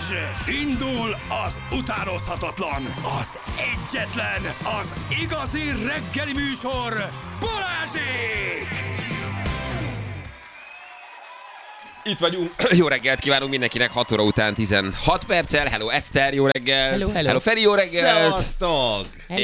Indul az utánozhatatlan, az egyetlen, az igazi reggeli műsor, Balázsék! Itt vagyunk. Jó reggelt kívánunk mindenkinek, 6 óra után 16 perccel. Hello Eszter, jó reggelt. Hello Feri, jó reggelt. Szevasztok!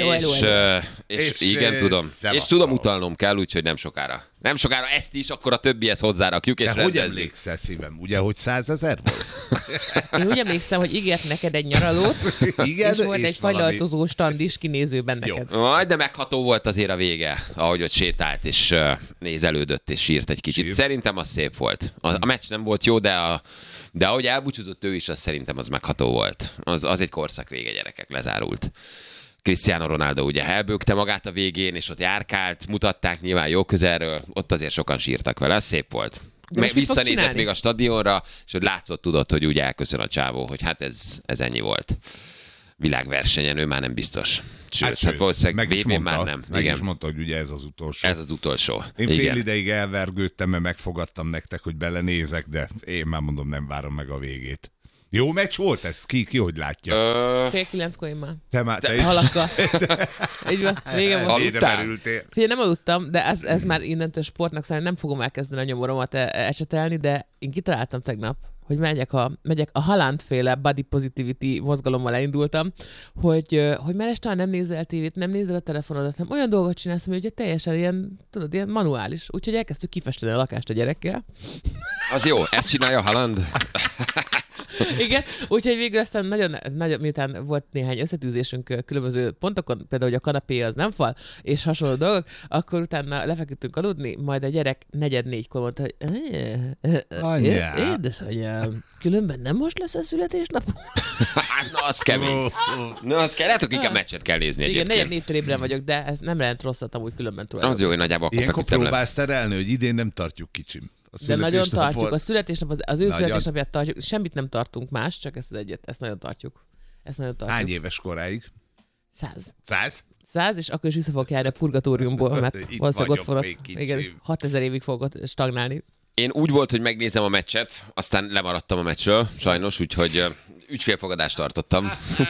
És igen, tudom. És tudom, utalnom kell, úgyhogy nem sokára ezt is, akkor a többihez hozzárakjuk. És de hogy emlékszel, szívem? Ugye, hogy 100 000 volt? Én úgy emlékszem, hogy ígért neked egy nyaralót, Igen, és volt egy fagylaltozó stand is kinézőben neked. Majd, de megható volt azért a vége, ahogy ott sétált, és nézelődött, és sírt egy kicsit. Szerintem az szép volt. A meccs nem volt jó, de ahogy elbúcsúzott ő is, az szerintem az megható volt. Az egy korszak vége, gyerekek, lezárult. Cristiano Ronaldo ugye elbökte magát a végén, és ott járkált, mutatták nyilván jó közelről, ott azért sokan sírtak vele, ez szép volt. Meg visszanézett még a stadionra, és hogy látszott, tudott, hogy úgy elköszön a csávó, hogy hát ez ennyi volt. Világversenyen ő már nem biztos. Sőt, hát valószínűleg VB-n már nem. Meg is mondta, hogy ugye ez az utolsó. Ez az utolsó. Én fél ideig elvergődtem, mert megfogadtam nektek, hogy belenézek, de én már mondom, nem várom meg a végét. Jó meccs volt ez? Ki hogy látja? 8:30 én már. Te is? Halakka. Így van, vége volt. Aludtál? Fél nem aludtam, de ez már innentől sportnak szerintem nem fogom elkezdeni a nyomoromat esetelni, de én kitaláltam tegnap, hogy megyek a Haaland-féle body positivity mozgalommal elindultam, hogy már este nem nézel tévét, nem nézel a telefonodat, hanem olyan dolgot csinálsz, hogy ugye teljesen ilyen manuális. Úgyhogy elkezdtük kifesteni a lakást a gyerekkel. Az jó, ezt csinálja Haaland. Igen, úgyhogy végül aztán nagyon, miután volt néhány összetűzésünk különböző pontokon, például, hogy a kanapé az nem fal, és hasonló dolgok, akkor utána lefeküdtünk aludni, majd a gyerek 3:45-kor mondta, hogy édesanyám, különben nem most lesz a születésnap? Hát, na, az kemény. Na, az kell, látok, inkább meccset kell nézni egyébként. Igen, 4-4-től ébren vagyok, de ez nem rend rosszat amúgy különben tulajdonképpen. Az jó, hogy nagyjából akkor ilyenkor feküdtem le. próbálsz terelni, hogy idén nem tartjuk kicsim. De nagyon tartjuk. A születésnap, az ő születésnapját tartjuk. Semmit nem tartunk más, csak ezt az egyet. Ezt nagyon tartjuk. Hány éves koráig? 100. 100? És akkor is vissza fogok járni a purgatóriumból, mert valószínűleg ott fogok. Igen, 6000 évig fogok stagnálni. Én úgy volt, hogy megnézem a meccset, aztán lemaradtam a meccsről, sajnos, úgyhogy ügyfélfogadást tartottam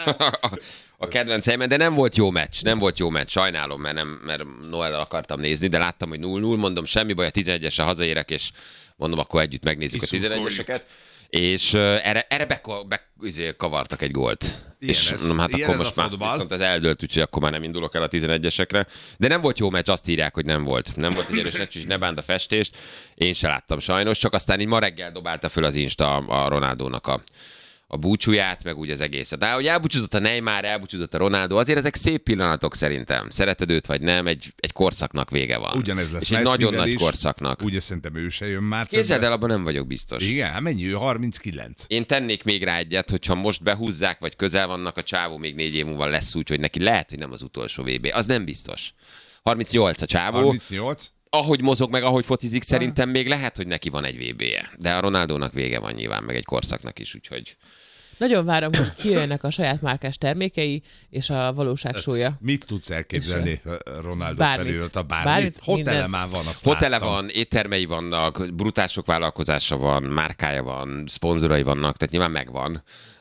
a kedvenc helyemen, de nem volt jó meccs, sajnálom, mert Noellel akartam nézni, de láttam, hogy 0-0, mondom, semmi baj, a 11-esre hazaérek, és mondom, akkor együtt megnézzük a 11-eseket. És erre kavartak egy gólt. És mondom, hát akkor most már viszont ez eldőlt, úgyhogy akkor már nem indulok el a 11-esekre. De nem volt jó meccs, azt írják, hogy nem volt. Nem volt egy erős meccs, ne bánt a festést. Én se láttam sajnos, csak aztán így ma reggel dobálta föl az Insta a Ronaldónak a búcsúját, meg úgy az egészet. De hogy elbúcsúzott a Neymar, elbúcsúzott a Ronaldo, azért ezek szép pillanatok szerintem. Szereted őt vagy nem, egy korszaknak vége van. Ugyanez lesz. És egy nagyon nagy korszaknak. Ugye szerintem ő se jön már. Képzeld el, abban nem vagyok biztos. Igen, hát mennyi ő? 39. Én tennék még rá egyet, hogyha most behúzzák, vagy közel vannak, a csávó még 4 év múlva lesz úgy, hogy neki lehet, hogy nem az utolsó VB. Az nem biztos. 38 a csávó. 38? Ahogy mozog, meg ahogy focizik, szerintem még lehet, hogy neki van egy VB-je. De a Ronaldónak vége van nyilván, meg egy korszaknak is, úgyhogy... Nagyon várom, hogy kijöjjenek a saját márkás termékei, és a valóság súlya. Mit tudsz elképzelni Ronaldo felől? Bármit? Hotele már van, azt Hotele láttam. van, éttermei vannak, brutál sok vállalkozása van, márkája van, szponzorai vannak, tehát nyilván megvan.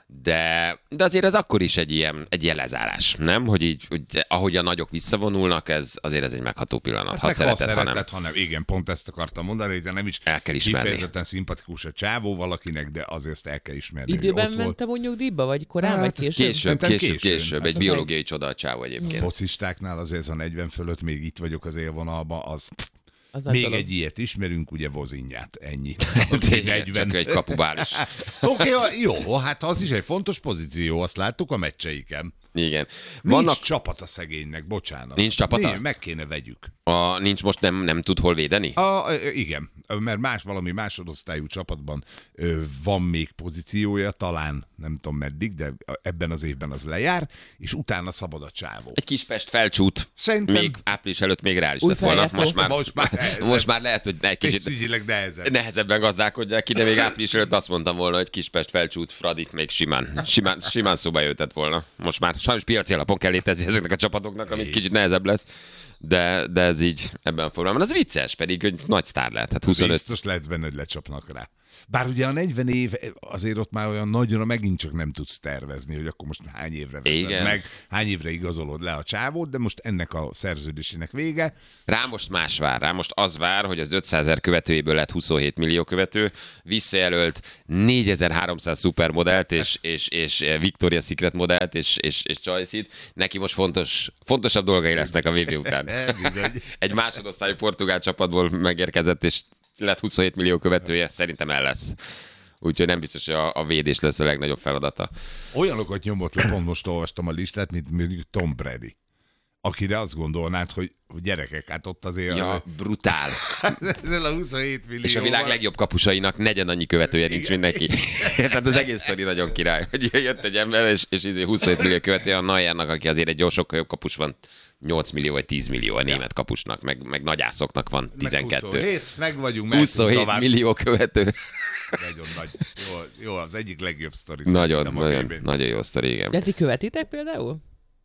De azért ez akkor is egy ilyen lezárás, nem? Hogy így, ahogy a nagyok visszavonulnak, azért ez egy megható pillanat. Hát ha szereted, ha nem. Igen, pont ezt akartam mondani, de nem is el kell ismerni. Kifejezetten szimpatikus a csávó valakinek, de azért ezt el kell ismerni. Időben mentem úgy nyugdíjba, vagy korán, vagy később? Később. Egy biológiai csoda a csávó egyébként. Focistáknál azért ez a 40 fölött még itt vagyok az élvonalban, az még dolog. egy ilyet ismerünk, ugye Vozinját, ennyi. Csak egy kapubál is. Oké, jó, hát az is egy fontos pozíció, azt láttuk a meccseiken. Igen. Nincs csapat a szegénynek, bocsánat. Nincs csapata? Meg kéne vegyük. Nincs most nem tud hol védeni? Igen, mert valami másodosztályú csapatban van még pozíciója, talán nem tudom meddig, de ebben az évben az lejár, és utána szabad a csávó. Egy kis Pest felcsút. Szerintem... Még április előtt még rá is lett volna. Most már lehet, hogy egy kicsit nehezebben gazdálkodják ki, de még április előtt azt mondtam volna, hogy Kispest felcsút Fradit még simán szóba jöhetett volna. Most már sajnos piaci alapon kell létezni ezeknek a csapatoknak, amik kicsit nehezebb lesz. De ez így ebben a formában. Az vicces, pedig hogy nagy sztár lehet. Hát 25... Biztos lehetsz benne, hogy lecsapnak rá. Bár ugye a 40 év, azért ott már olyan nagyra megint csak nem tudsz tervezni, hogy akkor most hány évre veszed meg, hány évre igazolod le a csávót, de most ennek a szerződésének vége. Rá most más vár. Rá most az vár, hogy az 500 000 követőjéből lett 27 millió követő, visszajelölt 4300 szupermodellt és Victoria's Secret modellt és Choice-it. Neki most fontosabb dolgai lesznek a VB után. Egy másodosztályú portugál csapatból megérkezett, és lett 27 millió követője, szerintem el lesz. Úgyhogy nem biztos, hogy a védés lesz a legnagyobb feladata. Olyanokat nyomott le, pont most olvastam a listát, mint mondjuk Tom Brady, akire azt gondolnád, hogy gyerekek, hát ott azért... Ja, brutál. Ezzel a 27 millió. És a világ legjobb kapusainak negyed annyi követője nincs, mint neki. Tehát az egész sztori nagyon király, hogy jött egy ember, és 27 millió követője a Neuernak, aki azért egy sokkal jobb kapus van, 8 millió vagy 10 millió a német kapusnak, meg nagyászoknak van 12. 27, meg vagyunk. 27 millió követő. Nagyon nagy. Jó, az egyik legjobb sztori. Nagyon jó sztori, igen. De ti követitek például?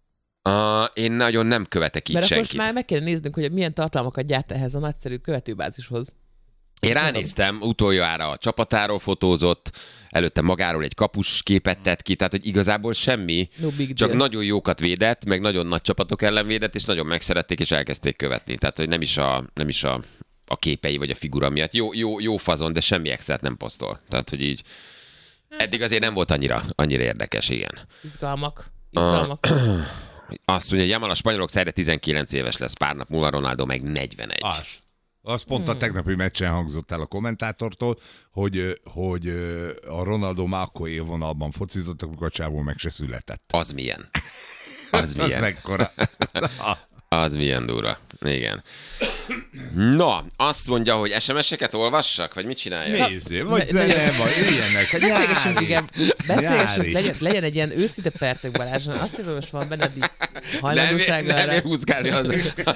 Én nagyon nem követek így mert senkit. Mert most már meg kéne néznünk, hogy milyen tartalmakat gyárt ehhez a nagyszerű követőbázishoz. Én ránéztem, utoljára a csapatáról fotózott, előtte magáról egy kapus képet tett ki, tehát hogy igazából semmi, csak nagyon jókat védett, meg nagyon nagy csapatok ellen védett, és nagyon megszerették, és elkezdték követni. Tehát, hogy nem is a képei vagy a figura miatt. Jó fazon, de semmi extrát nem posztol. Tehát, hogy így eddig azért nem volt annyira érdekes, igen. Izgalmak. Azt mondja, hogy Yamal a spanyolok szerre 19 éves lesz, pár nap múlva Ronaldo meg 41. Az pont a tegnapi meccsen hangzott el a kommentátortól, hogy a Ronaldo már akkor élvonalban focizott, amikor a csávó meg se született. Az milyen? Az mekkora. Az milyen durva. Igen. Na, azt mondja, hogy SMS-eket olvassak, vagy mit csináljak? Nézzél, vagy zene, vagy ilyenek. Beszélgessünk, igen. Legyen egy ilyen őszinte percek, Balázson. Azt hiszem, most van benned így hajlandósága. Nem húzgálni az.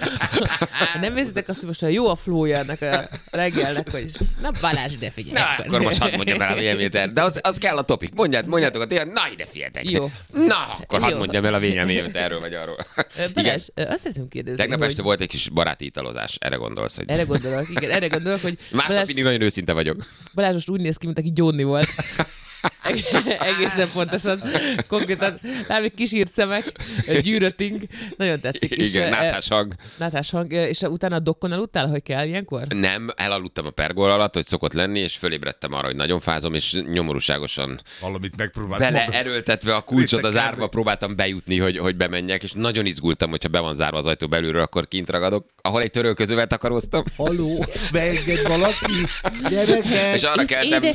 Nem érzitek azt, hogy most jó a flója ennek a reggelnek, hogy na Balázs, ide figyelj. Na, akkor most hadd mondjam el a véleményét. De az kell a topik. Mondjátok a tényleg, na ide figyeltek. Jó. Na, akkor hadd mondjam el a véleményét erről vagy arról. Balázs, azt szeretném kérdezni. Tegnap este volt egy kis baráti italozás. Erre gondolsz, hogy... Erre gondolok, hogy... Másnap mindig nagyon őszinte vagyok. Balázs most úgy néz ki, mint aki gyónni volt. Egészen pontosan. Konkrétan láb egy kisírt szemek, gyűrötting. Nagyon tetszik. Igen, náthás hang. És utána a dokkon aludtál, hogy kell ilyenkor? Nem, elaludtam a pergol alatt, hogy szokott lenni, és fölébredtem arra, hogy nagyon fázom, és nyomorúságosan valamit megpróbáltam. Erőltetve a kulcsot az árba próbáltam bejutni, hogy bemenjek, és nagyon izgultam, hogyha be van zárva az ajtó belülről, akkor kint ragadok, ahol egy törölközővel takaróztam. Haló, beenged valaki, gyerekek. És arra keltem...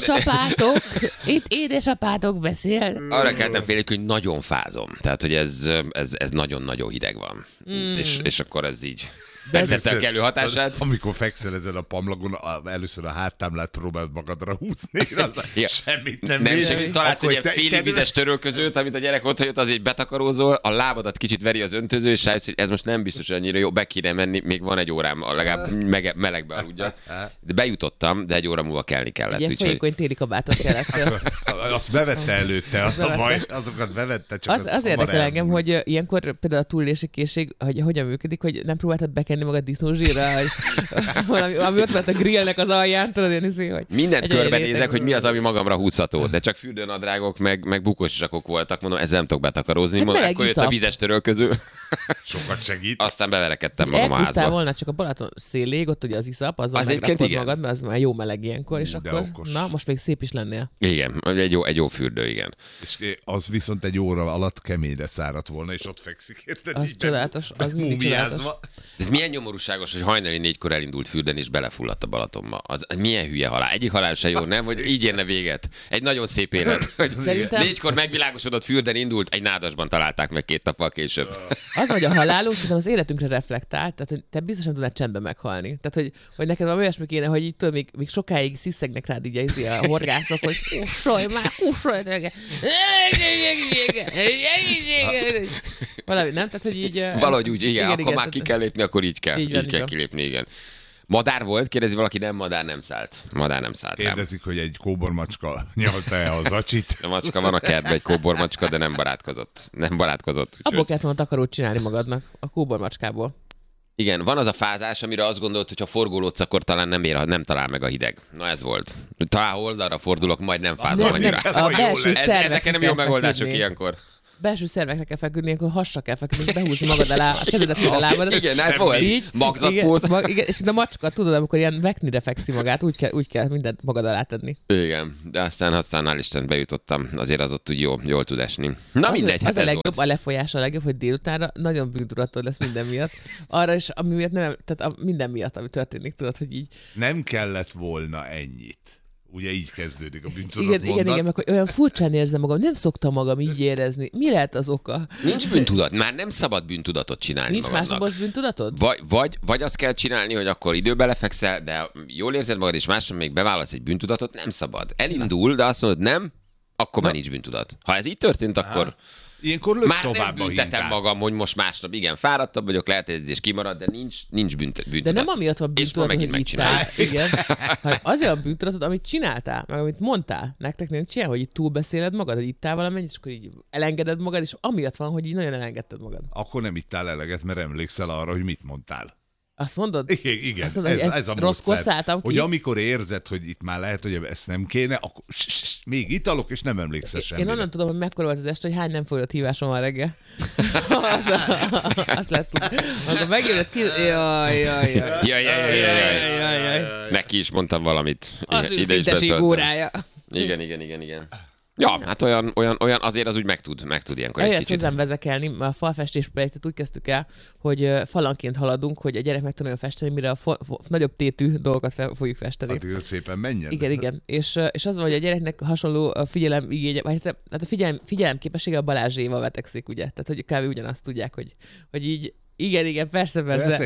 Édesapátok beszél. Arra keltem félek, hogy nagyon fázom. Tehát, hogy ez nagyon-nagyon hideg van. És akkor ez így... Megtette a kellő hatását. Amikor fekszel ezen a pamlagon, először a háttámlát próbáld magadra húzni, semmit nem segít. Találsz egy ilyen félig vizes törölközőt, amit a gyerek ott jött, azért betakarózol, a lábadat kicsit veri az öntöző, és rájössz, hogy ez most nem biztos, hogy annyira jó, be kéne menni, még van egy órám, legalább melegbe aludjak. De bejutottam, de egy óra múlva kelni kellett. Ilyen folyékony téli kabátot kellett. Azt bevette előtte, az a baj, azokat bevette, csak az érdekel engem, hogy ilyenkor például a túlélési készség, hogy hogyan működik, hogy nem próbáltad bekenni magad disznózsírra, hogy valami ott lett a grillnek az alján, tudod én hiszi, hogy... Mindent körbenézek, hogy mi az, ami magamra húzható, de csak fürdőnadrágok, meg bukós zsakok voltak, mondom, ezzel nem tudok betakarózni, mondom, akkor jött a vizes törölköző. Sokat segít. Aztán beverekedtem magam a házba. Elkúsztál volna csak a Balaton szélig, ott ugye az iszap, azzal megrakod magad, mert az már jó meleg ilyenkor, és akkor, na, most még szép is lennél. Igen, egy jó fürdő, igen. És az viszont egy óra alatt keményre száradt volna, és ott fekszik, érted? Az csodálatos, az mindig csodálatos. Ez milyen nyomorúságos, hogy hajnali 4-kor elindult fürdeni, és belefulladt a Balatonba. Az milyen hülye halál. Egyik halál se jó, nem? Hogy így érne véget. Egy nagyon szép élet. Szerintem... 4-kor megvilágosodott, fürdeni indult, egy nádasban találták meg 2 nappal később. Az, hogy a halálunk szerintem az életünkre reflektál, tehát hogy te biztosan tudnád csendben meghalni. Tehát, hogy neked valami olyasmi kéne, hogy így tudod, még sokáig sziszegnek rád így a horgászok, hogy kussolj már, kussolj meg. Valami, nem? Tehát, hogy így... Valahogy úgy, igen, akkor már ki kell lépni, akkor így kell. Így kell kilépni, igen. Madár volt? Kérdezi valaki, nem, madár nem szállt. Kérdezik, hogy egy kóbormacska nyalta-e a zacsit. A macska van a kertben, egy kóbormacska, de nem barátkozott. Abból kellett volna takarót csinálni magadnak, a kóbormacskából. Igen, van az a fázás, amire azt gondolt, hogy ha forgolódsz, akkor talán nem talál meg a hideg. Na ez volt. Talán oldalra fordulok, majd nem fázom annyira. A belső Ezek nem jó megoldások ilyenkor. Belső szervekre kell feküdni, akkor hasra kell feküdni, behúzni magad alá, a kezedet a lábadat. Igen, ez volt. Magzatpóz. Igen, és a macska, tudod, amikor ilyen veknire fekszi magát, úgy kell mindent magad alá tenni. Igen, de aztán hál' Isten bejutottam. Azért az ott úgy jól tud esni. Na mindegy, az a ez legjobb, volt. a lefolyás a legjobb, hogy délutánra nagyon bűntudatod lesz minden miatt. Arra is, ami miatt nem, tehát minden miatt, ami történik, tudod, hogy így. Nem kellett volna ennyit. Ugye így kezdődik a bűntudat Igen, meg hogy olyan furcsán érzem magam, nem szoktam magam így érezni. Mi lehet az oka? Nincs bűntudat, már nem szabad bűntudatot csinálni Nincs magadnak. másnapos bűntudatod? Vagy azt kell csinálni, hogy akkor időbe lefekszel, de jól érzed magad, és másnap még beválasz egy bűntudatot, nem szabad. Elindul, de azt mondod nem, akkor már nincs bűntudat. Ha ez így történt, akkor Ilyenkor lök már tovább nem a büntetem hintát. magam, hogy most másnap igen, fáradtabb vagyok, lehet ez is kimarad, de nincs bűntudat. De nem amiatt van És ma bűntudatod, megint hogy ittál. megcsinálj. Igen. Hanem azért a bűntudatod, amit csináltál, meg amit mondtál. Nektek nem csinál, hogy így túlbeszéled magad, hogy ittál valamennyit, és akkor így elengeded magad, és amiatt van, hogy így nagyon elengedted magad. Akkor nem ittál eleget, mert emlékszel arra, hogy mit mondtál. Azt mondod? Igen, Azt mondod, hogy ez a rosszkor módszer. szálltam ki? Hogy amikor érzed, hogy itt már lehet, hogy ezt nem kéne, akkor még italok, és nem emlékszel Én semmire. onnan tudom, hogy mekkora volt az este, hogy hány nem fogadott hívásom van reggel. Azt lehet tudni. Akkor megébredsz ki... Jaj. Jaj. Neki is mondtam valamit. Az ő Ide is szinteség beszéltem. órája. Igen. Ja, hát olyan azért az úgy meg tud ilyenkor egy Olyat kicsit. hozzám vezekelni, a falfestés projektet úgy kezdtük el, hogy falanként haladunk, hogy a gyerek meg tanuljon festeni, mire a nagyobb tétű dolgokat fogjuk festeni. Addig szépen menjen. Igen. És az van, hogy a gyereknek hasonló a figyelem igénye, vagy hát a figyelem képessége a Balázséval vetekszik, ugye? Tehát, hogy kb. Ugyanazt tudják, hogy így igen, persze.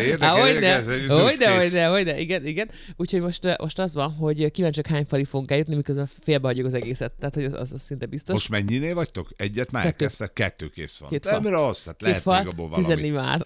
Hogyne, igen. Úgyhogy most az van, hogy kíváncsiak hány falig fogunk eljutni, miközben félbehagyjuk az egészet. Tehát, hogy az szinte biztos. Most mennyinél vagytok? Egyet már 2. elkezdtek? 2 kész van. Két fal. Nem rossz, hát 2 lehet még fal, abból valami. 14 már.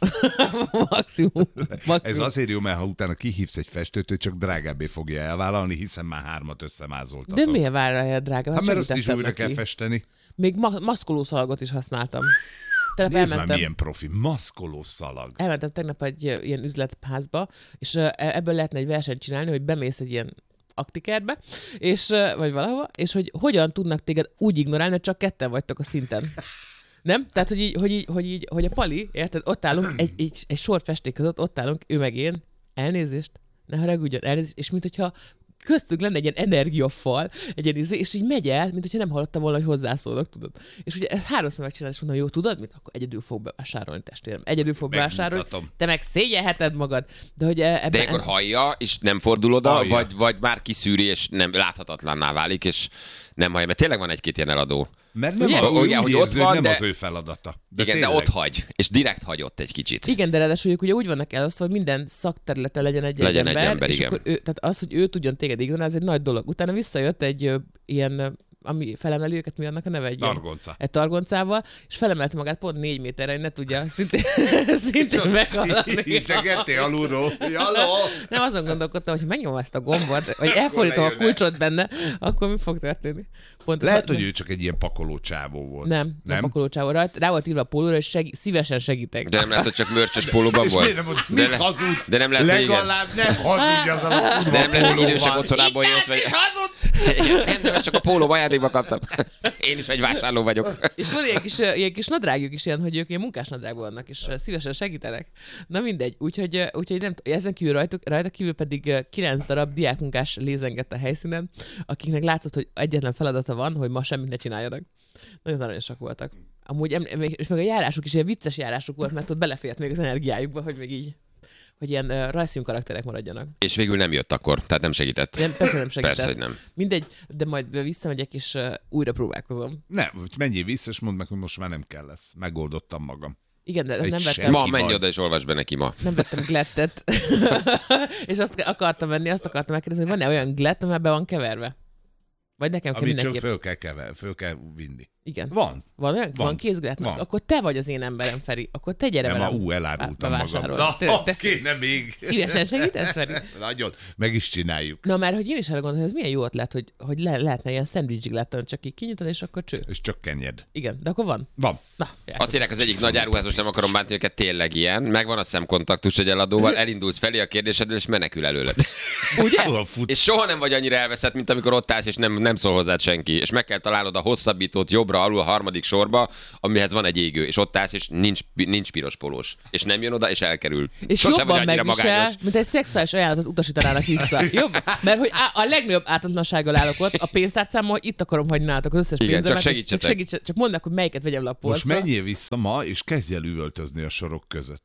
Maximum. Ez azért jó, mert ha utána kihívsz egy festőt, ő csak drágábbé fogja elvállalni, hiszen már 3-at összemázoltatok. De miért várja, drága? Hát mert azt is Segítettem újra neki. kell festeni. Még maszkolószalagot is használtam. Tegnap Nézd már elmentem. milyen profi, maszkoló szalag. Elmentem tegnap egy ilyen üzletházba, és ebből lehetne egy versenyt csinálni, hogy bemész egy ilyen aktikerbe, és, vagy valahova, és hogy hogyan tudnak téged úgy ignorálni, hogy csak ketten vagytok a szinten. Nem? Tehát, hogy a Pali, érted, ott állunk, egy sor festék között, ott állunk, ő meg én, elnézést, ne haragudjon, elnézést, és mint hogyha köztünk lenne egy ilyen energiafal, egy ilyen és így megy el, mint hogyha nem hallottam volna, hogy hozzászólok, tudod. És ugye ezt 3-szor megcsinálod, és mondom, jó, tudod mit? Akkor egyedül fog bevásárolni, testvérem. Egyedül fog bevásárolni. Megmutatom. Te meg szégyelheted magad. De hogy ebben... De akkor hallja, és nem fordul oda, Hallja. vagy már kiszűri, és nem láthatatlanná válik, és nem hallja, mert tényleg van egy-két ilyen eladó. Mert nem, Ugye? Ugye, hogy ott van, nem de- az ő feladata. De Igen, tényleg. de ott hagy, és direkt hagyott egy kicsit. Igen, de ráadásul ők ugye úgy vannak elosztva, hogy minden szakterületen legyen egy ember, és igen. akkor tehát az, hogy ő tudjon téged ignorálni, ez egy nagy dolog. Utána visszajött egy ilyen, ami felemeli őket, mi annak a neve? Egy ilyen- Targonca. Egy targoncával, és felemelte magát pont 4 méterre, hogy ne tudja szintén meghalni. Integettél alulról. Jaló! Nem, azon gondolkodtam, hogy megnyomom ezt a gombot, vagy elfordítom a lejönne. kulcsot benne, akkor mi fog történni? Pontosan, Lehet, hogy ő csak egy ilyen pakoló csávó volt. nem pakolócsávó. Rá volt írva a pólóra, hogy szívesen segítek. De nem lehet, hogy csak mörcsös pólóban És volt. miért nem mondod, mit le- hazudsz? de nem lehet, hogy igen. Legalább nem hazudj azzal a kurva De nem lehet, hogy idősek pólóval. otthonából jött, vagy... Igen, nem, de ezt csak a póló ajándékba kaptam. Én is egy vásárló vagyok. És van ilyen kis nadrágjuk is ilyen, hogy ők ilyen munkás nadrágban vannak, és szívesen segítenek. Na mindegy, úgyhogy nem ezen kívül rajta kívül pedig 9 darab diákmunkás lézengett a helyszínen, akiknek látszott, hogy egyetlen feladata van, hogy ma semmit ne csináljanak. Nagyon aranyosak voltak. Amúgy, és meg a járásuk is ilyen vicces járásuk volt, mert ott belefért még az energiájukba, hogy még így, hogy ilyen rajzfilm karakterek maradjanak. És végül nem jött akkor, tehát nem segített. Persze nem segített. Persze, hogy nem. Mindegy, de majd visszamegyek, és újra próbálkozom. Nem, menjél vissza, és mondd meg, hogy most már nem kell lesz. Megoldottam magam. Igen, de Egy nem sem. vettem. Ma Ki menj vagy? oda, és olvasd be neki ma. Nem vettem glettet. És azt akartam megkérdezni, hogy van-e olyan glett, amiben be van keverve? Vagy nekem kell Amit csak mindenképp. föl kell vinni. Igen. Van. Van kézgrának? Van. Akkor te vagy az én emberem, Feri. Akkor te gyere Nem, velem. elárultam magam. Na, azt kéne még. Szívesen segítesz, Feri? Nagyon. Meg is csináljuk. Na, mert hogy én is arra gondolom, hogy ez milyen jó ötlet, hogy lehetne ilyen szendvicsig látni, csak így kinyitod, és akkor cső. És csak kenyed. Igen, de akkor van. Van. Na, Azt írják az egyik nagy áruház, most nem akarom bántani őket, tényleg ilyen. Megvan a szemkontaktus egy eladóval, elindulsz felé a kérdéseddel, és menekül előled. Ugye? És soha nem vagy annyira elveszett, mint amikor ott állsz, és nem szól hozzád senki. És meg kell találnod a hosszabbítót jobbra, alul a harmadik sorba, amihez van egy égő, és ott állsz, és nincs piros polós. És nem jön oda, és elkerül. És Sosem vagy jobban annyira megvisel, magányos. mint egy szexuális ajánlatot utasítanának vissza. Jobb? Mert hogy a legnagyobb ártatlansággal állok ott, a pénztárcámmal, hogy itt akarom hagyni nálatok az összes Igen, pénzemet. csak és segítsetek. csak mondd meg, hogy melyiket vegyem le a Most polcra. menjél vissza ma, és kezdj el üvöltözni a sorok között.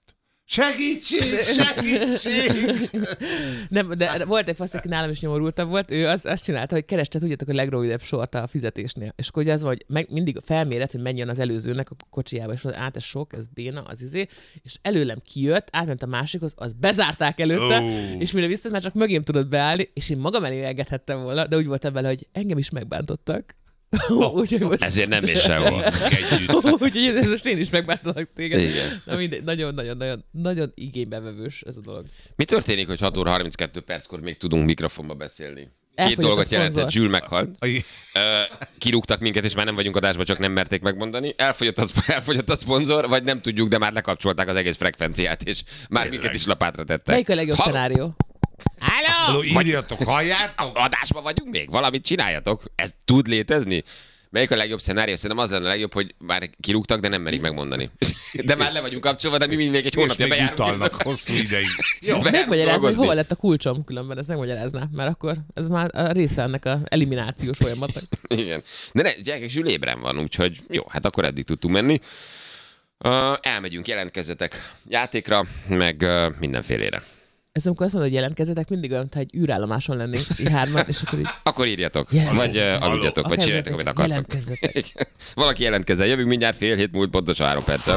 Segítség! Nem, de volt egy fasz, aki nálam is nyomorultabb volt, ő azt csinálta, hogy kereste, tudjátok, a legrövidebb sort a fizetésnél. És akkor ugye az vagy, mindig felméret, hogy menjen az előzőnek a kocsijába, és mondta, ez sok, ez béna, az és előlem kijött, átment a másikhoz, az bezárták előtte, és mire visszat, már csak mögém tudott beállni, és én magam elé engedhettem volna, de úgy voltam vele, hogy engem is megbántottak. Úgyhogy most... Ezért nem és sehol. Úgyhogy ez most én is megbántalak téged. Igen. Na mindegy, nagyon igénybevevős ez a dolog. Mi történik, hogy 6 óra 32 perckor még tudunk mikrofonba beszélni? Két Elfogyott dolgot a szponzor. jelentett. Jules meghalt. Kirúgtak minket, és már nem vagyunk adásba, csak nem merték megmondani. Elfogyott a szponzor, vagy nem tudjuk, de már lekapcsolták az egész frekvenciát, és már minket is lapátra tettek. Melyik a legjobb szenárió? Halló, írjatok, halljátok? Adásban vagyunk még? Valamit csináljatok? Ez tud létezni? Melyik a legjobb szenárió? Szerintem az lenne a legjobb, hogy már kirúgtak, de nem merik megmondani. De már le vagyunk kapcsolva, de mi még egy hónapja És még bejárunk. utalnak hosszú ideig. Ezt megmagyarázni, hogy hova lett a kulcsom különben, ezt megmagyarázná, mert akkor ez már a része ennek a eliminációs folyamatnak. Igen. De ne, gyerekek, Zsül ébren van, úgyhogy jó, hát akkor eddig tudtunk menni. Elmegyünk, jelentkezzetek játékra, meg mindenfélére. Ez amikor azt mondod, hogy jelentkezzetek, mindig olyan, hogy egy űrállomáson lennénk így hárman, és akkor így... Akkor írjatok, vagy aludjatok, vagy csináljatok, amit akartok. Jelentkezzetek. Valaki jelentkezzen, jövünk mindjárt 6:30 múlt pontosan 3 perccel.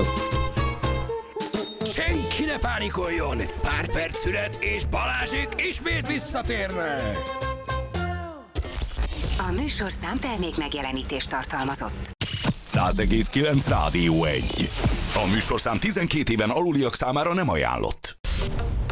Senki ne pánikoljon! Pár perc szünet, és Balázsék ismét visszatérnek! A műsorszám termék megjelenítést tartalmazott. 100,9 Rádió 1. A műsorszám 12 éven aluliak számára nem ajánlott.